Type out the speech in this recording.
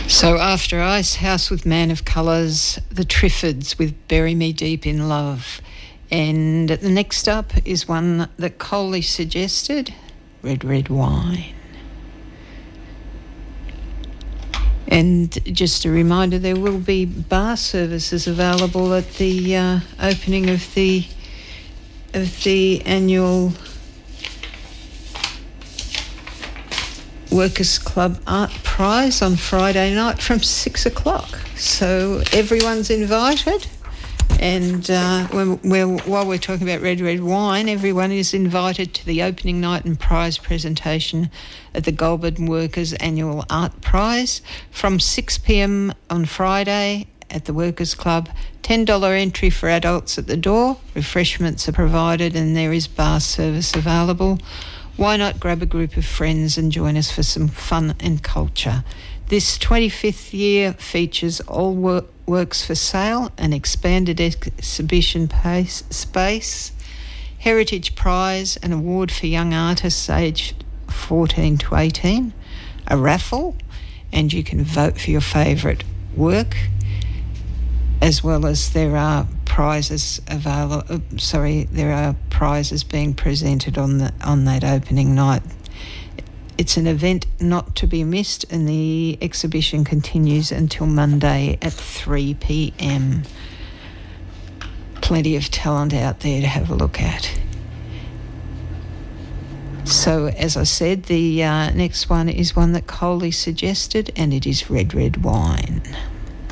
So After Ice, House with Man of Colours, The Triffids with Bury Me Deep in Love. And the next up is one that Coley suggested, Red Red Wine. And just a reminder, there will be bar services available at the opening of the annual Workers Club Art Prize on Friday night from 6 o'clock. So everyone's invited. And while we're talking about Red Red Wine, everyone is invited to the opening night and prize presentation at the Goulburn Workers Annual Art Prize from 6 p.m. on Friday at the Workers Club. $10 entry for adults at the door. Refreshments are provided and there is bar service available. Why not grab a group of friends and join us for some fun and culture? This 25th year features all works for sale, an expanded exhibition space, Heritage Prize, an award for young artists aged 14 to 18, a raffle, and you can vote for your favourite work, as well as there are prizes available. There are prizes being presented on that opening night. It's an event not to be missed, and the exhibition continues until Monday at 3 p.m. Plenty of talent out there to have a look at. So, as I said, the next one is one that Coley suggested, and it is Red Red Wine.